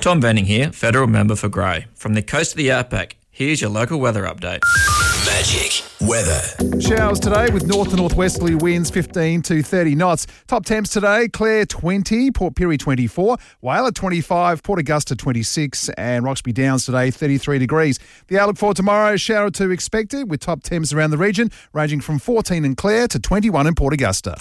Tom Venning here, Federal Member for Grey. From the coast of the Outback, here's your local weather update. Magic weather. Showers today with north to northwesterly winds 15 to 30 knots. Top temps today, Clare 20, Port Pirie 24, Whyalla 25, Port Augusta 26 and Roxby Downs today 33 degrees. The outlook for tomorrow, shower or two expected with top temps around the region ranging from 14 in Clare to 21 in Port Augusta.